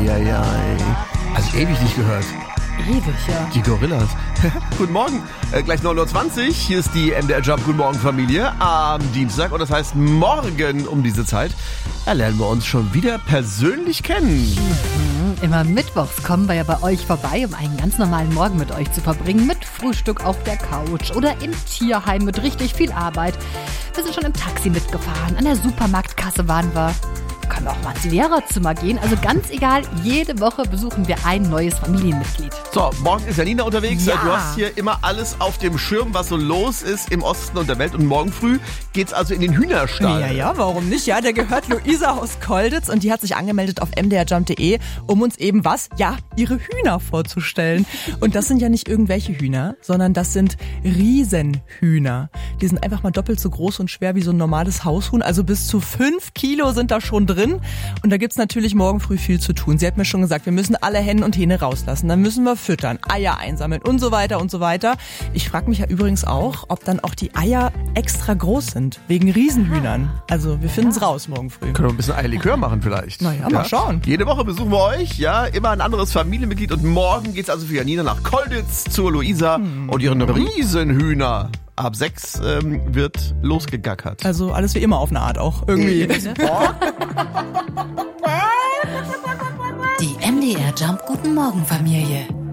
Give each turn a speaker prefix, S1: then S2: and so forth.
S1: Eieiei. Also ewig nicht gehört.
S2: Ewig, ja.
S1: Die Gorillas. Guten Morgen. Gleich 9.20 Uhr. Hier ist die MDR Jump Guten Morgen Familie am Dienstag. Und das heißt, morgen um diese Zeit lernen wir uns schon wieder persönlich kennen.
S2: Immer mittwochs kommen wir ja bei euch vorbei, um einen ganz normalen Morgen mit euch zu verbringen. Mit Frühstück auf der Couch oder im Tierheim mit richtig viel Arbeit. Wir sind schon im Taxi mitgefahren. An der Supermarktkasse waren wir. Können auch mal ins Lehrerzimmer gehen. Also ganz egal, jede Woche besuchen wir ein neues Familienmitglied.
S1: So, morgen ist Janina unterwegs.
S2: Ja.
S1: Du hast hier immer alles auf dem Schirm, was so los ist im Osten und der Welt. Und morgen früh geht's also in den Hühnerstall.
S3: Ja, warum nicht? Ja, der gehört Luisa aus Kolditz und die hat sich angemeldet auf mdrjump.de, um uns eben was? Ja, ihre Hühner vorzustellen. Und das sind ja nicht irgendwelche Hühner, sondern das sind Riesenhühner. Die sind einfach mal doppelt so groß und schwer wie so ein normales Haushuhn. Also bis zu 5 Kilo sind da schon drin. Und da gibt's natürlich morgen früh viel zu tun. Sie hat mir schon gesagt, wir müssen alle Hennen und Hähne rauslassen. Dann müssen wir füttern, Eier einsammeln und so weiter und so weiter. Ich frage mich ja übrigens auch, ob dann auch die Eier extra groß sind, wegen Riesenhühnern. Also wir finden's raus morgen früh.
S1: Können wir ein bisschen Eierlikör machen vielleicht.
S3: Naja, mal schauen.
S1: Jede Woche besuchen wir euch, ja, immer ein anderes Familienmitglied. Und morgen geht's also für Janina nach Kolditz zur Luisa und ihren Riesenhühner. Ab 6 wird losgegackert.
S3: Also alles wie immer auf eine Art auch irgendwie.
S4: Die MDR Jump Guten Morgen Familie.